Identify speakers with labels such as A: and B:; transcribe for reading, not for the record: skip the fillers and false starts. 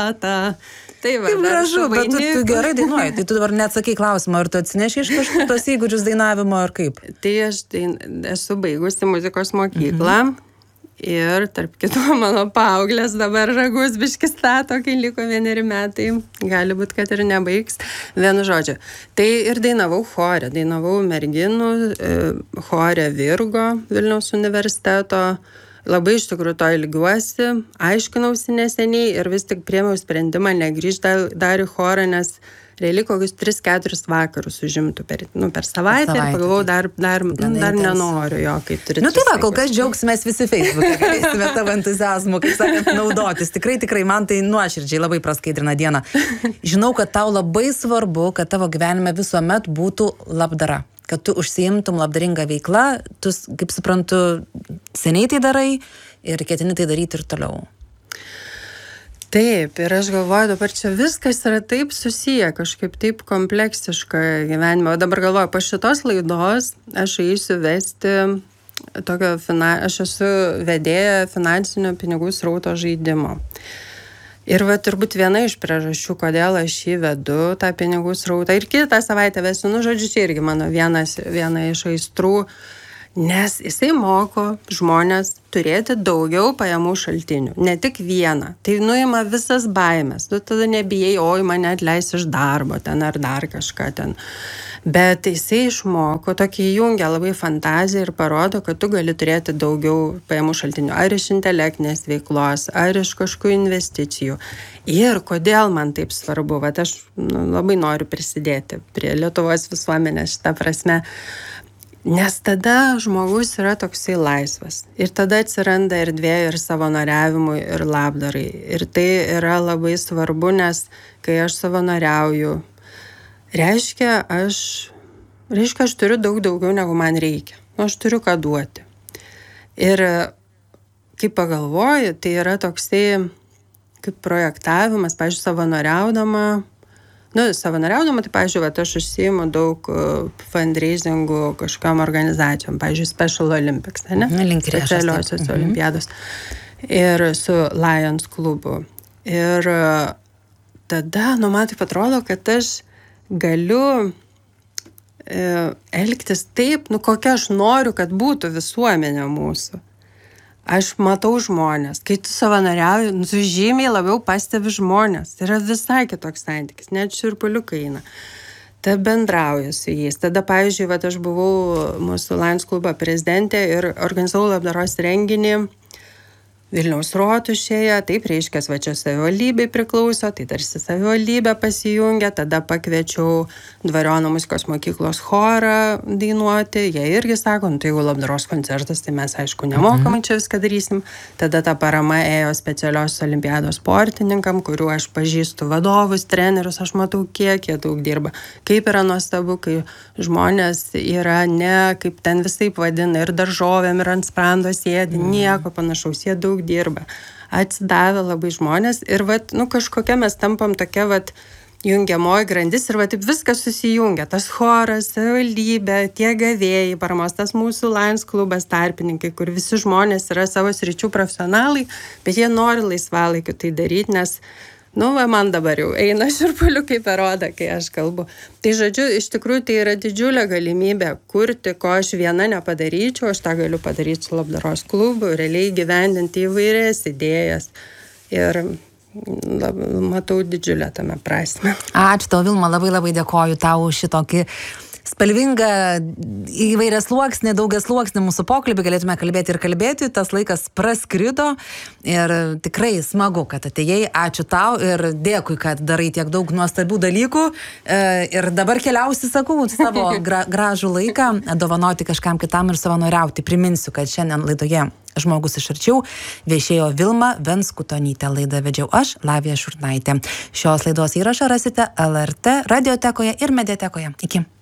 A: šokolatą. Tai va,
B: Taip gražu, bet tu gerai dainuoji. Tai tu dabar neatsakai klausimą, ar tu atsineši iš kažkur tos įgūdžius dainavimo, ar kaip?
A: Tai aš esu baigusi muzikos mokyklą ir tarp kitų mano paauglės dabar ragus biškis stato, kai liko 1 metai. Gali būti, kad ir nebaigs. Vienu žodžiu. Tai ir dainavau chore. Dainavau merginų chore Virgo Vilniaus universiteto. Labai iš tikrųjų to ilgiuosi, aiškinausi neseniai ir vis tik priėmiau sprendimą negrįžti dar į chorą, nes realiai kokius 3-4 vakarus užimtų per savaitę ir pagalvojau, dar nenoriu jo, kaip turi.
B: Tai va, kol kas džiaugsimės visi Facebook'e, galėsime tavo entuziazmu, kaip sakant, naudotis. Tikrai, man tai nuoširdžiai labai praskaidrina dieną. Žinau, kad tau labai svarbu, kad tavo gyvenime visuomet būtų labdara. Kad tu užsiimtum labdaringą veiklą, tu, kaip suprantu, seniai tai darai ir ketini tai daryti ir toliau.
A: Taip, ir aš galvoju, dabar čia viskas yra taip susiję, kažkaip taip kompleksiška gyvenime. O dabar galvoju, po šitos laidos aš eisiu vesti tokio, aš esu vedėja finansinio pinigų srauto žaidimo. Ir va, turbūt viena iš priežasčių, kodėl aš jį vedu, tą pinigų srautą. Ir kitą savaitę vesiu, žodžiu, čia irgi mano viena iš aistrų, nes jisai moko žmonės turėti daugiau pajamų šaltinių, ne tik vieną. Tai nuima visas baimės. Tu tada nebijai, oi, mane atleis iš darbo ten ar dar kažką ten. Bet jisai išmoko, tokį įjungia labai fantaziją ir parodo, kad tu gali turėti daugiau pajamų šaltinių. Ar iš intelektinės veiklos, ar iš kažkokių investicijų. Ir kodėl man taip svarbu, vat aš labai noriu prisidėti prie Lietuvos visuomenės šitą prasme. Nes tada žmogus yra toksai laisvas. Ir tada atsiranda erdvė ir savanoriavimui, ir labdarai. Ir tai yra labai svarbu, nes kai aš savanoriauju, reiškia, aš turiu daug daugiau, negu man reikia. Aš turiu ką duoti. Ir kai pagalvoju, tai yra toksai kaip projektavimas, pavyzdžiui, savanoriaudama, tai, pavyzdžiui, aš užsiimu daug fundraisingų kažkam organizacijom, pavyzdžiui, Special Olympics, ne? Specialiosios olimpiados. Ir su Lions klubu. Ir tada, man taip atrodo, kad aš galiu elgtis taip, kokia aš noriu, kad būtų visuomenė mūsų. Aš matau žmonės. Kai tu savanoriauji, tu žymiai labiau pastebi žmonės. Tai yra visai kitoks santykis, net šiurpuliukai eina. Tada bendrauju su jais. Tada, pavyzdžiui, aš buvau mūsų Lions klubo prezidentė ir organizavau labdaros renginį Vilniaus rotušėje, taip reiškia, čia savivaldybei priklauso, tai tarsi savivaldybė pasijungia, tada pakviečiau Dvariono muzikos mokyklos chorą dainuoti, jie irgi sako, tai jeigu labdaros koncertas, tai mes aišku nemokamai čia viską darysim, tada ta parama ėjo specialios olimpiados sportininkam, kurių aš pažįstu vadovus, trenerius, aš matau, kiek jie daug dirba, kaip yra nuostabu, kai žmonės yra ne, kaip ten visaip vadina, ir daržovėm, ir ant sprando sėdi, nieko panašaus, jie daug dirba, atsidavę labai žmonės ir kažkokia mes tampam tokia jungiamoji grandis ir taip viskas susijungia, tas choras, savivaldybė, tie gavėjai, paramos, tas mūsų Lions klubas, tarpininkai, kur visi žmonės yra savo sričių profesionalai, bet jie nori laisvalaikiu tai daryti, nes man dabar jau eina šiurpuliukai per odą, kai aš kalbu. Tai žodžiu, iš tikrųjų tai yra didžiulė galimybė kurti, ko aš viena nepadaryčiau, aš tą galiu padaryti su labdaros klubu, realiai gyvendinti įvairias idėjas. Ir matau didžiulę tame prasme.
B: Ačiū tau, Vilma, labai labai dėkoju tau šitokį spalvingą įvairias sluoksnį, daugias sluoksnį mūsų pokalbį, galėtume kalbėti ir kalbėti, tas laikas praskrido ir tikrai smagu, kad atėjai, ačiū tau ir dėkui, kad darai tiek daug nuostabių dalykų ir dabar keliausi, sakau, savo gražų laiką, dovanoti kažkam kitam ir savanoriauti. Priminsiu, kad šiandien laidoje Žmogus iš arčiau viešėjo Vilma Venskutonytė, laidą vedžiau aš, Lavija Šurnaitė. Šios laidos įrašą rasite LRT radiotekoje ir mediatekoje. Iki.